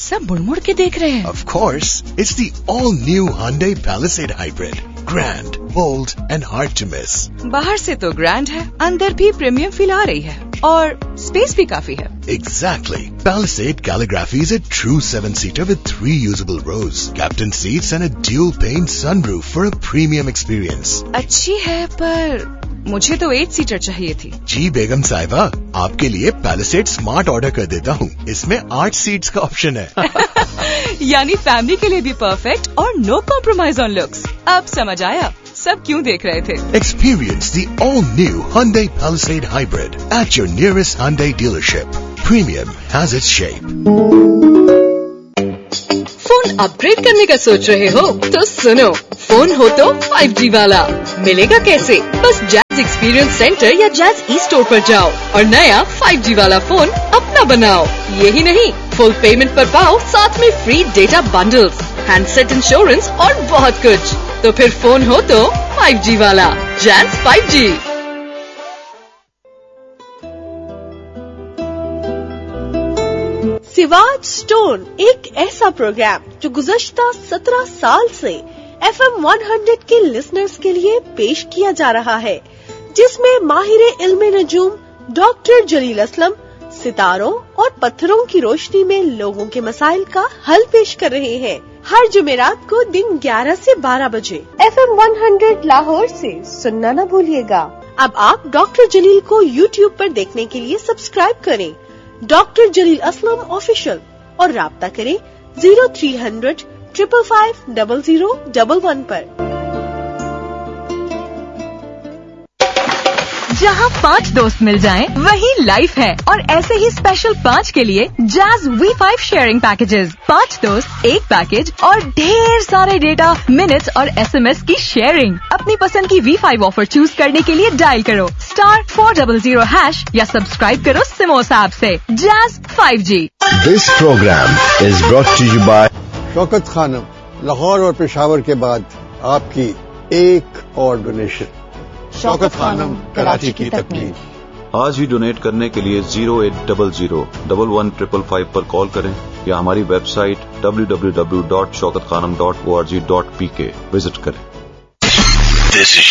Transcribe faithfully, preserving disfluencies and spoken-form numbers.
सब मुड़ मुड़ के देख रहे हैं। Of course, it's the all-new Hyundai Palisade Hybrid. Grand, bold, and hard to miss. बाहर से तो ग्रैंड है, अंदर भी प्रीमियम फील आ रही है और स्पेस भी काफी है। Exactly. Palisade Calligraphy is a true seven-seater with three usable rows, captain seats, and a dual-pane sunroof for a premium experience. अच्छी है पर मुझे तो एट सीटर चाहिए थी। जी बेगम साहिबा, आपके लिए Palisade Smart ऑर्डर कर देता हूँ। इसमें आठ सीट्स का ऑप्शन है। यानी फैमिली के लिए भी परफेक्ट और नो कॉम्प्रोमाइज ऑन लुक्स। अब समझ आया सब क्यों देख रहे थे। Experience the all-new Hyundai Palisade Hybrid at your nearest Hyundai dealership. Premium has its shape. Phone upgrade करने का सोच रहे हो तो सुनो, फोन हो तो फाइव जी वाला। मिलेगा कैसे? बस जैज एक्सपीरियंस सेंटर या जैज ई स्टोर पर जाओ और नया फाइव जी वाला फोन अपना बनाओ। यही नहीं, फुल पेमेंट पर पाओ साथ में free data bundles, handset insurance और बहुत कुछ। तो फिर फोन हो तो फाइव जी वाला। Jazz five G. Siwach stone एक ऐसा प्रोग्राम जो गुज़श्ता सत्रह साल से एफ एम सौ के लिसनर्स के लिए पेश किया जा रहा है, जिसमें माहिर इल्म नजूम डॉक्टर जलील असलम सितारों और पत्थरों की रोशनी में लोगों के मसाइल का हल पेश कर रहे हैं। हर जुमेरात को दिन ग्यारह से बारह बजे एफ एम सौ लाहौर से सुनना न भूलिएगा। अब आप डॉक्टर जलील को यूट्यूब पर देखने के लिए सब्सक्राइब करें, डॉक्टर जलील असलम ऑफिशियल, और राब्ता करें zero three hundred triple five double zero double one पर। जहाँ पाँच दोस्त मिल जाएं, वही लाइफ है। और ऐसे ही स्पेशल पाँच के लिए jazz V five sharing packages. पाँच दोस्त एक पैकेज और ढेर सारे डेटा, मिनट्स और एसएमएस की शेयरिंग। अपनी पसंद की वी फाइव ऑफर चूज करने के लिए डायल करो star four double zero hash या सब्सक्राइब करो सिमोस ऐप से। Jazz five G. This programme is brought to you bye Shaukat Khanam, Lahore और पेशावर के बाद आपकी एक और डोनेशन। शौकत खानम, कराची की तकलीफ। आज ही डोनेट करने के लिए zero eight double zero double one triple five पर कॉल करें या हमारी website W W W dot Shaukat Khanam dot O R G dot P के विजिट करें। This is